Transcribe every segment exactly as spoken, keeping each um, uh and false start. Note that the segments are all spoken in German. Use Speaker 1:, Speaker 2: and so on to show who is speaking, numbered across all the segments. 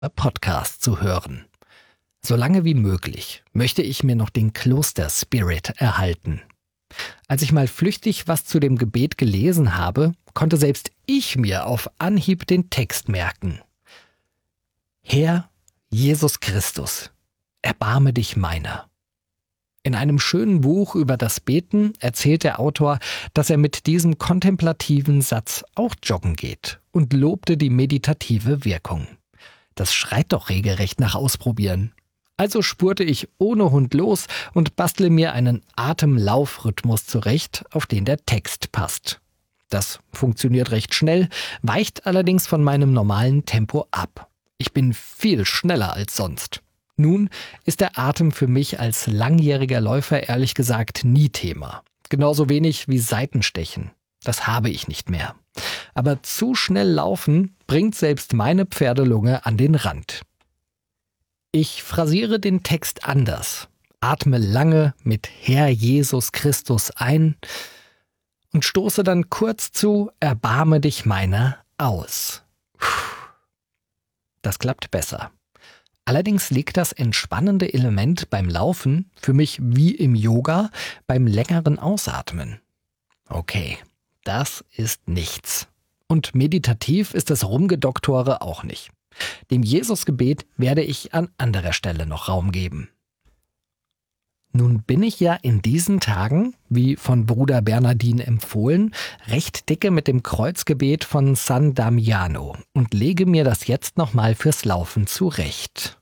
Speaker 1: Podcast zu hören. Solange wie möglich möchte ich mir noch den Kloster-Spirit erhalten. Als ich mal flüchtig was zu dem Gebet gelesen habe, konnte selbst ich mir auf Anhieb den Text merken. Herr Jesus Christus, erbarme dich meiner. In einem schönen Buch über das Beten erzählt der Autor, dass er mit diesem kontemplativen Satz auch joggen geht und lobte die meditative Wirkung. Das schreit doch regelrecht nach Ausprobieren. Also spurte ich ohne Hund los und bastle mir einen Atemlaufrhythmus zurecht, auf den der Text passt. Das funktioniert recht schnell, weicht allerdings von meinem normalen Tempo ab. Ich bin viel schneller als sonst. Nun ist der Atem für mich als langjähriger Läufer ehrlich gesagt nie Thema. Genauso wenig wie Seitenstechen. Das habe ich nicht mehr. Aber zu schnell laufen bringt selbst meine Pferdelunge an den Rand. Ich phrasiere den Text anders, atme lange mit Herr Jesus Christus ein und stoße dann kurz zu Erbarme dich meiner aus. Das klappt besser. Allerdings liegt das entspannende Element beim Laufen für mich wie im Yoga beim längeren Ausatmen. Okay, das ist nichts. Und meditativ ist das Rumgedoktore auch nicht. Dem Jesusgebet werde ich an anderer Stelle noch Raum geben. Nun bin ich ja in diesen Tagen, wie von Bruder Bernardin empfohlen, recht dicke mit dem Kreuzgebet von San Damiano und lege mir das jetzt nochmal fürs Laufen zurecht.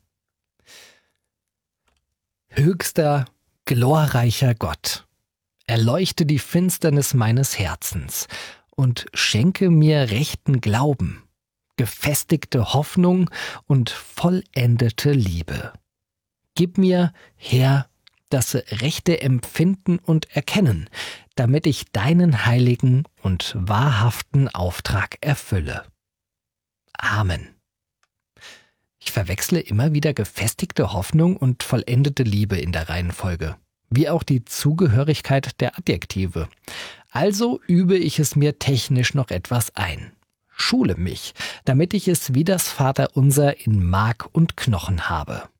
Speaker 1: Höchster, glorreicher Gott, erleuchte die Finsternis meines Herzens und schenke mir rechten Glauben, gefestigte Hoffnung und vollendete Liebe. Gib mir, Herr, das rechte Empfinden und Erkennen, damit ich deinen heiligen und wahrhaften Auftrag erfülle. Amen. Ich verwechsle immer wieder gefestigte Hoffnung und vollendete Liebe in der Reihenfolge, wie auch die Zugehörigkeit der Adjektive. Also übe ich es mir technisch noch etwas ein. Schule mich, damit ich es wie das Vaterunser in Mark und Knochen habe.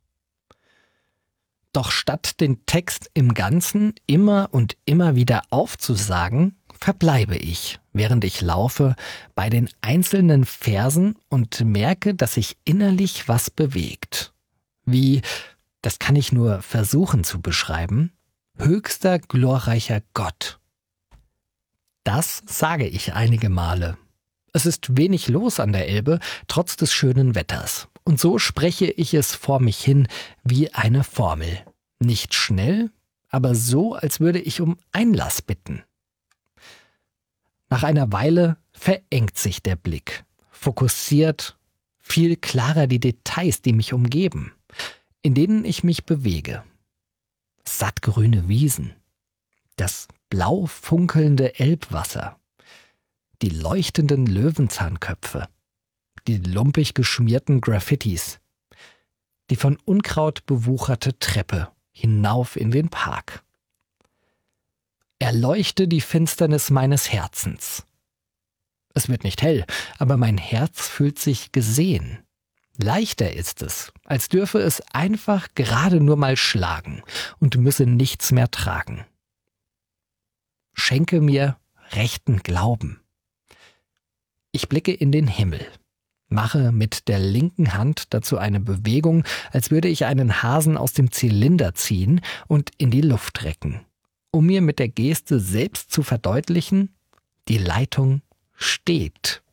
Speaker 1: Doch statt den Text im Ganzen immer und immer wieder aufzusagen, verbleibe ich, während ich laufe, bei den einzelnen Versen und merke, dass sich innerlich was bewegt. Wie, das kann ich nur versuchen zu beschreiben, höchster, glorreicher Gott. Das sage ich einige Male. Es ist wenig los an der Elbe, trotz des schönen Wetters. Und so spreche ich es vor mich hin wie eine Formel. Nicht schnell, aber so, als würde ich um Einlass bitten. Nach einer Weile verengt sich der Blick, fokussiert viel klarer die Details, die mich umgeben, in denen ich mich bewege. Sattgrüne Wiesen, das blau funkelnde Elbwasser, die leuchtenden Löwenzahnköpfe, die lumpig geschmierten Graffitis, die von Unkraut bewucherte Treppe hinauf in den Park. Erleuchte die Finsternis meines Herzens. Es wird nicht hell, aber mein Herz fühlt sich gesehen. Leichter ist es, als dürfe es einfach gerade nur mal schlagen und müsse nichts mehr tragen. Schenke mir rechten Glauben. Ich blicke in den Himmel, mache mit der linken Hand dazu eine Bewegung, als würde ich einen Hasen aus dem Zylinder ziehen und in die Luft recken, um mir mit der Geste selbst zu verdeutlichen, die Leitung steht.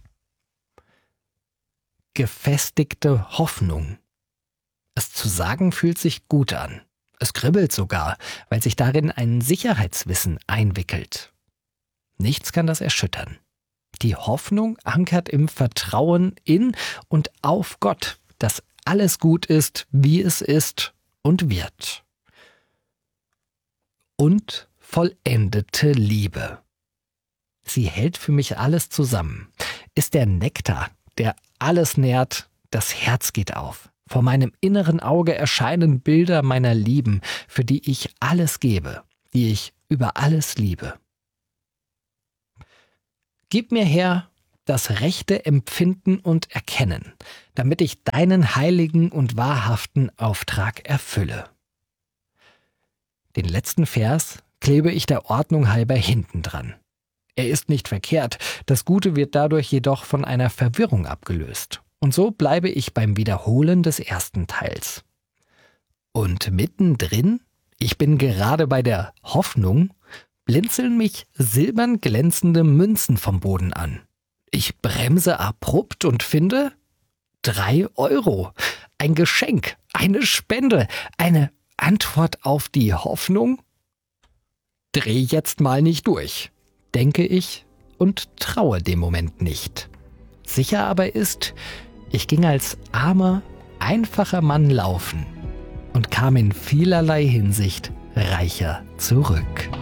Speaker 1: Gefestigte Hoffnung. Es zu sagen fühlt sich gut an. Es kribbelt sogar, weil sich darin ein Sicherheitswissen einwickelt. Nichts kann das erschüttern. Die Hoffnung ankert im Vertrauen in und auf Gott, dass alles gut ist, wie es ist und wird. Und vollendete Liebe. Sie hält für mich alles zusammen, ist der Nektar, der alles nährt, das Herz geht auf. Vor meinem inneren Auge erscheinen Bilder meiner Lieben, für die ich alles gebe, die ich über alles liebe. Gib mir, Herr, das rechte Empfinden und Erkennen, damit ich deinen heiligen und wahrhaften Auftrag erfülle. Den letzten Vers klebe ich der Ordnung halber hinten dran. Er ist nicht verkehrt, das Gute wird dadurch jedoch von einer Verwirrung abgelöst. Und so bleibe ich beim Wiederholen des ersten Teils. Und mittendrin, ich bin gerade bei der Hoffnung, blinzeln mich silbern glänzende Münzen vom Boden an. Ich bremse abrupt und finde drei Euro. Ein Geschenk, eine Spende, eine Antwort auf die Hoffnung? Dreh jetzt mal nicht durch, denke ich und traue dem Moment nicht. Sicher aber ist, ich ging als armer, einfacher Mann laufen und kam in vielerlei Hinsicht reicher zurück.